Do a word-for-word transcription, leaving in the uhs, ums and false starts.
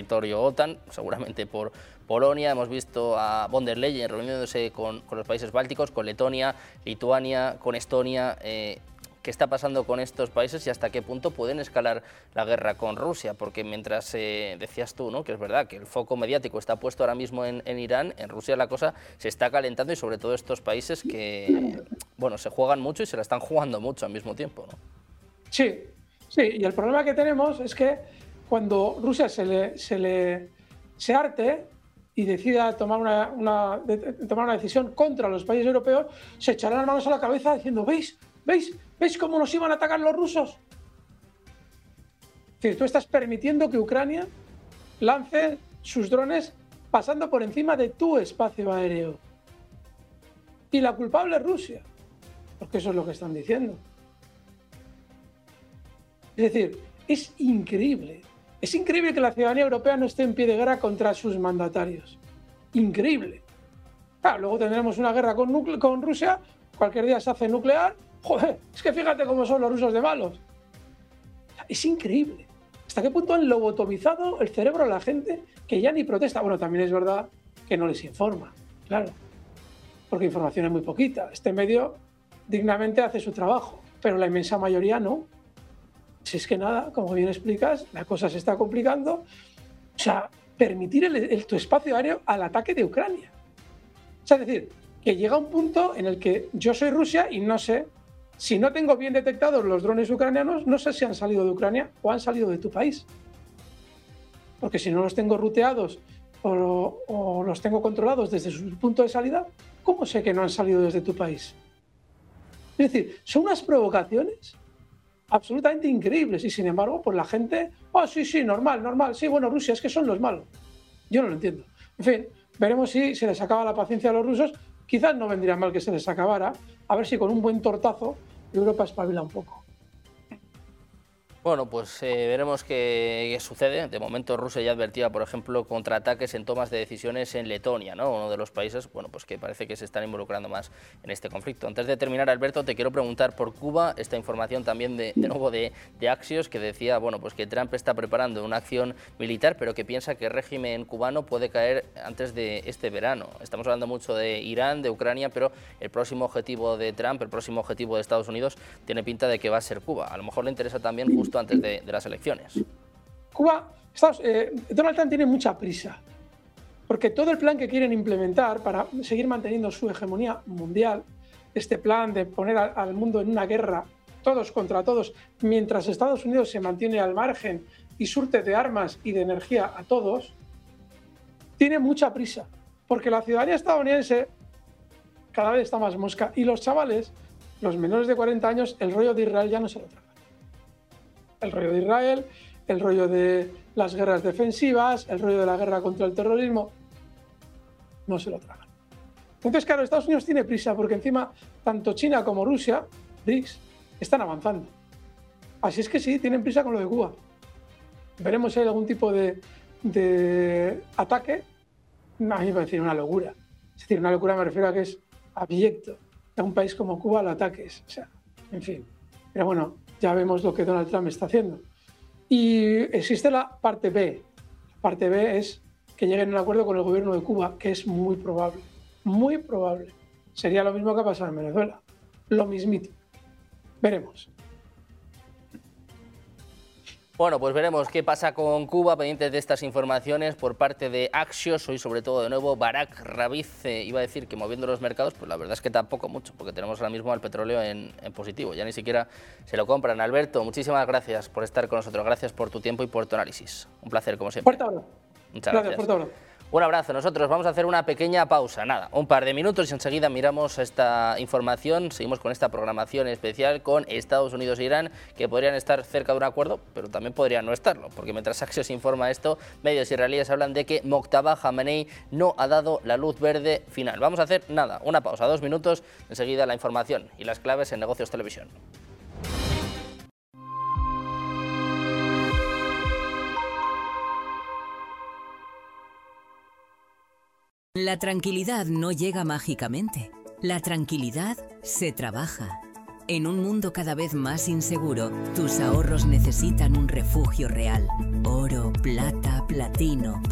territorio OTAN, seguramente por Polonia. Hemos visto a von der Leyen reuniéndose con, con los países bálticos, con Letonia, Lituania, con Estonia. Eh, ¿Qué está pasando con estos países y hasta qué punto pueden escalar la guerra con Rusia? Porque mientras eh, decías tú, ¿no?, que es verdad que el foco mediático está puesto ahora mismo en, en Irán, en Rusia la cosa se está calentando y sobre todo estos países que, bueno, se juegan mucho y se la están jugando mucho al mismo tiempo, ¿no? Sí, sí, y el problema que tenemos es que cuando Rusia se le, se le se arte y decida tomar una, una, de, tomar una decisión contra los países europeos, se echarán las manos a la cabeza diciendo, ¿veis? ¿Veis? ¿Veis cómo nos iban a atacar los rusos? Es decir, tú estás permitiendo que Ucrania lance sus drones pasando por encima de tu espacio aéreo. Y la culpable es Rusia, porque eso es lo que están diciendo. Es decir, es increíble. Es increíble que la ciudadanía europea no esté en pie de guerra contra sus mandatarios. Increíble. Claro, luego tendremos una guerra con, con Rusia, cualquier día se hace nuclear. Joder, es que fíjate cómo son los rusos de malos. Es increíble. ¿Hasta qué punto han lobotomizado el cerebro a la gente que ya ni protesta? Bueno, también es verdad que no les informa, claro, porque información es muy poquita. Este medio dignamente hace su trabajo, pero la inmensa mayoría no. Si es que nada, como bien explicas, la cosa se está complicando. O sea, permitir el, el, tu espacio aéreo al ataque de Ucrania. O sea, es decir, que llega un punto en el que yo soy Rusia y no sé, si no tengo bien detectados los drones ucranianos, no sé si han salido de Ucrania o han salido de tu país. Porque si no los tengo ruteados o, o los tengo controlados desde su punto de salida, ¿cómo sé que no han salido desde tu país? Es decir, son unas provocaciones absolutamente increíbles y sin embargo, pues la gente, oh sí, sí, normal, normal, sí, bueno, Rusia, es que son los malos. Yo no lo entiendo. En fin, veremos si se les acaba la paciencia a los rusos. Quizás no vendría mal que se les acabara, a ver si con un buen tortazo Europa espabila un poco. Bueno, pues eh, veremos qué, qué sucede. De momento Rusia ya advertía, por ejemplo, contraataques en tomas de decisiones en Letonia, ¿no?, uno de los países, bueno, pues que parece que se están involucrando más en este conflicto. Antes de terminar, Alberto, te quiero preguntar por Cuba, esta información también de, de nuevo de, de Axios, que decía, bueno, pues que Trump está preparando una acción militar, pero que piensa que el régimen cubano puede caer antes de este verano. Estamos hablando mucho de Irán, de Ucrania, pero el próximo objetivo de Trump, el próximo objetivo de Estados Unidos, tiene pinta de que va a ser Cuba. A lo mejor le interesa también justo antes de, de las elecciones. Cuba, Estados, eh, Donald Trump tiene mucha prisa, porque todo el plan que quieren implementar para seguir manteniendo su hegemonía mundial, este plan de poner a, al mundo en una guerra, todos contra todos, mientras Estados Unidos se mantiene al margen y surte de armas y de energía a todos, tiene mucha prisa, porque la ciudadanía estadounidense cada vez está más mosca y los chavales, los menores de cuarenta años, el rollo de Israel ya no se lo tragan. El rollo de Israel, el rollo de las guerras defensivas, el rollo de la guerra contra el terrorismo, no se lo tragan. Entonces, claro, Estados Unidos tiene prisa porque encima tanto China como Rusia, B R I C S, están avanzando. Así es que sí, tienen prisa con lo de Cuba. Veremos si hay algún tipo de, de ataque. A mí me parece una locura. Es decir, una locura me refiero a que es abyecto a un país como Cuba lo ataques. O sea, en fin. Pero bueno, ya vemos lo que Donald Trump está haciendo. Y existe la parte B. La parte B es que lleguen a un acuerdo con el gobierno de Cuba, que es muy probable. Muy probable. Sería lo mismo que ha pasado en Venezuela. Lo mismito. Veremos. Bueno, pues veremos qué pasa con Cuba, pendientes de estas informaciones por parte de Axios. Hoy, sobre todo, de nuevo, Barak Ravid eh, iba a decir que moviendo los mercados, pues la verdad es que tampoco mucho, porque tenemos ahora mismo al petróleo en, en positivo. Ya ni siquiera se lo compran. Alberto, muchísimas gracias por estar con nosotros. Gracias por tu tiempo y por tu análisis. Un placer, como siempre. Fuerte abrazo. Muchas gracias. gracias. Fuerte abrazo. Un abrazo. Nosotros vamos a hacer una pequeña pausa, nada, un par de minutos y enseguida miramos esta información. Seguimos con esta programación especial con Estados Unidos e Irán, que podrían estar cerca de un acuerdo, pero también podrían no estarlo, porque mientras Axios informa esto, medios israelíes hablan de que Mojtaba Khamenei no ha dado la luz verde final. Vamos a hacer nada, una pausa, dos minutos, enseguida la información y las claves en Negocios Televisión. La tranquilidad no llega mágicamente. La tranquilidad se trabaja. En un mundo cada vez más inseguro, tus ahorros necesitan un refugio real. Oro, plata, platino.